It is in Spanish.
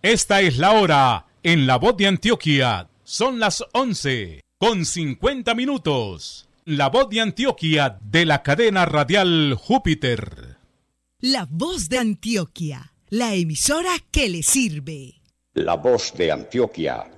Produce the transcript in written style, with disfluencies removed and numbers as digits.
Esta es la hora en La Voz de Antioquia. Son las 11:50. La Voz de Antioquia de la cadena radial Júpiter. La Voz de Antioquia, la emisora que le sirve. La Voz de Antioquia